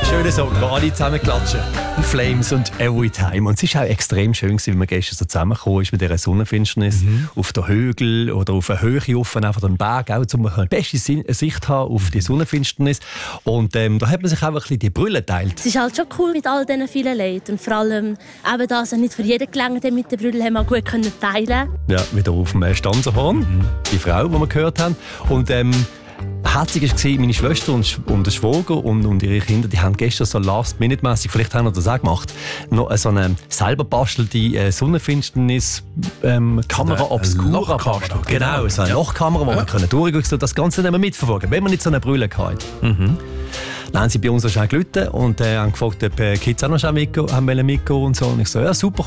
Schöner Song, wo alle zusammen klatschen. Flames und Every Time. Und es war auch extrem schön, wie wir gestern so zusammengekommen sind mit dieser Sonnenfinsternis. Auf den Hügel oder auf eine Höhe offen, einfach den Berg, auch, um eine beste Sicht haben auf die Sonnenfinsternis. Und da hat man sich auch ein bisschen die Brille geteilt. Es ist halt schon cool mit all diesen vielen Leuten. Und vor allem eben das, nicht für jeden gelangt mit der Brille, haben wir gut teilen. Ja, wieder auf dem Stanzerhorn, die Frau, die wir gehört haben. Und herzig war meine Schwester und der Schwager und ihre Kinder, die haben gestern so last-minute-mässig, vielleicht haben wir das auch gemacht, noch so eine selber bastelte Sonnenfinsternis-Kamera obscura. Genau, so eine Lochkamera, wo man durchgehen kann, das Ganze nicht mehr mitverfolgen, wenn man nicht so eine Brille hat. Dann haben sie bei uns auch gerufen und haben gefragt, ob Kids auch noch mitgehen und so. Und ich so, ja super,